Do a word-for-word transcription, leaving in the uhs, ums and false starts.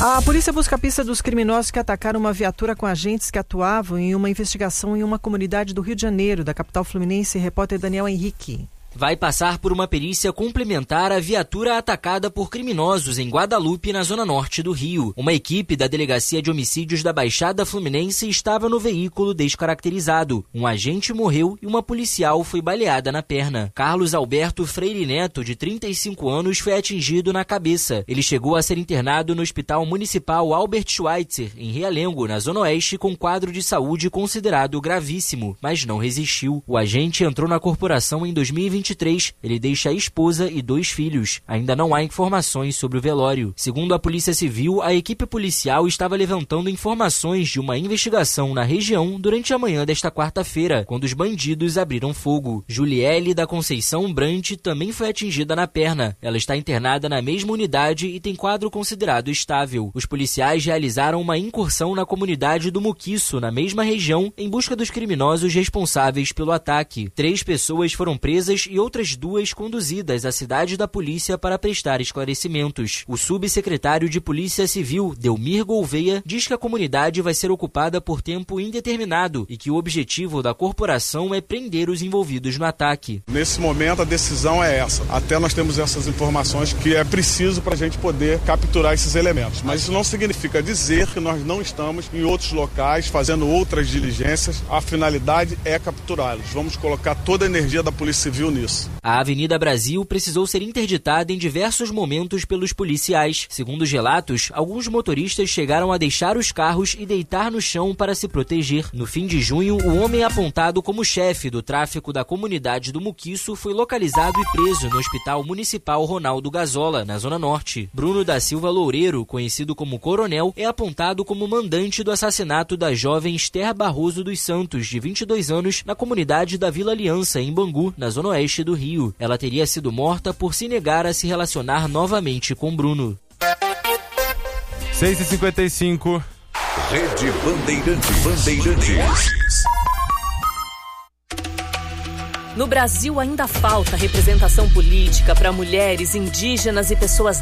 A polícia busca a pista dos criminosos que atacaram uma viatura com agentes que atuavam em uma investigação em uma comunidade do Rio de Janeiro, da capital fluminense. Repórter Daniel Henrique. Vai passar por uma perícia complementar a viatura atacada por criminosos em Guadalupe, na zona norte do Rio. Uma equipe da Delegacia de Homicídios da Baixada Fluminense estava no veículo descaracterizado. Um agente morreu e uma policial foi baleada na perna. Carlos Alberto Freire Neto, de trinta e cinco anos, foi atingido na cabeça. Ele chegou a ser internado no Hospital Municipal Albert Schweitzer, em Realengo, na zona oeste, com quadro de saúde considerado gravíssimo, mas não resistiu. O agente entrou na corporação em dois mil e vinte e três. Ele deixa a esposa e dois filhos. Ainda não há informações sobre o velório. Segundo a Polícia Civil, a equipe policial estava levantando informações de uma investigação na região durante a manhã desta quarta-feira, quando os bandidos abriram fogo. Juliele da Conceição Brant também foi atingida na perna. Ela está internada na mesma unidade e tem quadro considerado estável. Os policiais realizaram uma incursão na comunidade do Muquiço, na mesma região, em busca dos criminosos responsáveis pelo ataque. Três pessoas foram presas e outras duas conduzidas à cidade da polícia para prestar esclarecimentos. O subsecretário de Polícia Civil, Delmir Gouveia, diz que a comunidade vai ser ocupada por tempo indeterminado e que o objetivo da corporação é prender os envolvidos no ataque. Nesse momento a decisão é essa. Até nós temos essas informações que é preciso para a gente poder capturar esses elementos. Mas isso não significa dizer que nós não estamos em outros locais fazendo outras diligências. A finalidade é capturá-los. Vamos colocar toda a energia da Polícia Civil nisso. A Avenida Brasil precisou ser interditada em diversos momentos pelos policiais. Segundo os relatos, alguns motoristas chegaram a deixar os carros e deitar no chão para se proteger. No fim de junho, o homem apontado como chefe do tráfico da comunidade do Muquiço foi localizado e preso no Hospital Municipal Ronaldo Gazola, na Zona Norte. Bruno da Silva Loureiro, conhecido como Coronel, é apontado como mandante do assassinato da jovem Esther Barroso dos Santos, de vinte e dois anos, na comunidade da Vila Aliança, em Bangu, na Zona Oeste do Rio. Ela teria sido morta por se negar a se relacionar novamente com Bruno. seis e cinquenta e cinco. Rede Bandeirantes. Bandeirantes. No Brasil ainda falta representação política para mulheres, indígenas e pessoas